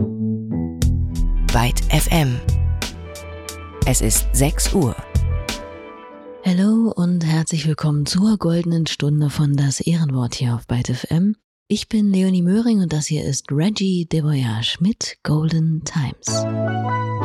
Byte FM. Es ist 6 Uhr. Hallo und herzlich willkommen zur goldenen Stunde von Das Ehrenwort hier auf Byte FM. Ich bin Leonie Möhring und das hier ist Reggie de Voyage mit Golden Times.